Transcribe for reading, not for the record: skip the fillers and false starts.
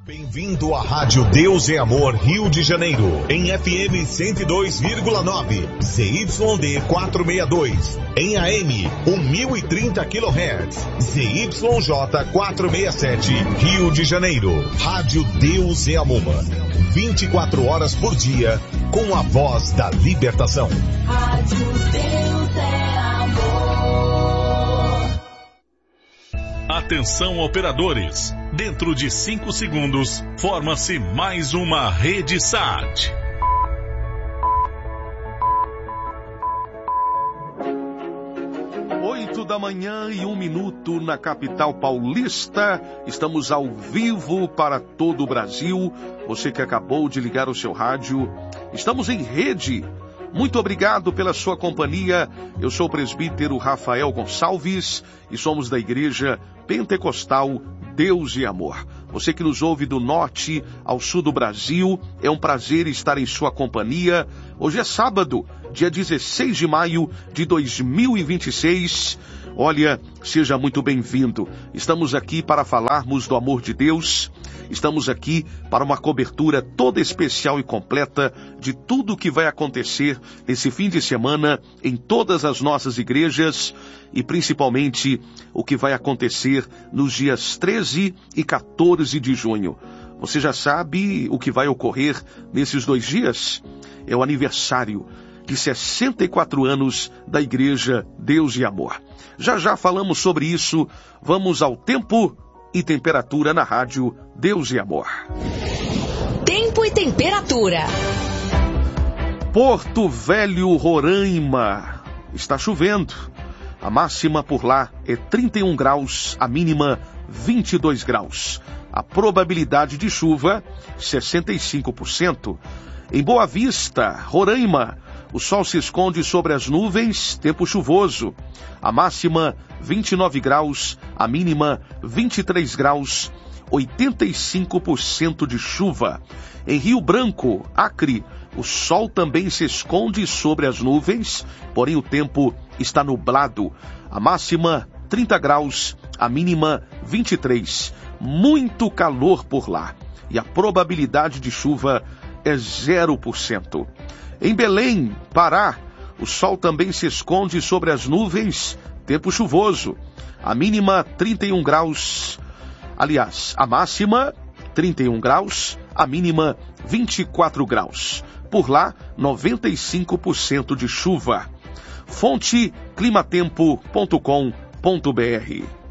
Bem-vindo à Rádio Deus é Amor Rio de Janeiro, em FM 102,9, ZYD 462, em AM 1030 kHz, ZYJ 467, Rio de Janeiro. Rádio Deus é Amor, 24 horas por dia, com a voz da libertação. Rádio Deus é Amor. Atenção, operadores. Dentro de 5 segundos, forma-se mais uma rede SAT. Da manhã e 1 minuto na capital paulista. Estamos ao vivo para todo o Brasil. Você que acabou de ligar o seu rádio, estamos em rede. Muito obrigado pela sua companhia. Eu sou o presbítero Rafael Gonçalves e somos da Igreja Pentecostal Deus e Amor. Você que nos ouve do norte ao sul do Brasil, é um prazer estar em sua companhia. Hoje é sábado, dia 16 de maio de 2026. Olha, seja muito bem-vindo. Estamos aqui para falarmos do amor de Deus. Estamos aqui para uma cobertura toda especial e completa de tudo o que vai acontecer nesse fim de semana em todas as nossas igrejas e principalmente o que vai acontecer nos dias 13 e 14 de junho. Você já sabe o que vai ocorrer nesses 2 dias? É o aniversário de 64 anos da Igreja Deus e Amor. Já falamos sobre isso. Vamos ao tempo e temperatura na rádio Deus e Amor. Tempo e temperatura. Porto Velho, Roraima. Está chovendo. A máxima por lá é 31 graus, a mínima 22 graus. A probabilidade de chuva, 65%. Em Boa Vista, Roraima, o sol se esconde sobre as nuvens, tempo chuvoso. A máxima 29 graus, a mínima 23 graus, 85% de chuva. Em Rio Branco, Acre, o sol também se esconde sobre as nuvens, porém o tempo está nublado. A máxima 30 graus, a mínima 23. Muito calor por lá. E a probabilidade de chuva é 0%. Em Belém, Pará, o sol também se esconde sobre as nuvens, tempo chuvoso. A mínima 31 graus, aliás, a máxima 31 graus, a mínima 24 graus. Por lá, 95% de chuva. Fonte climatempo.com.br.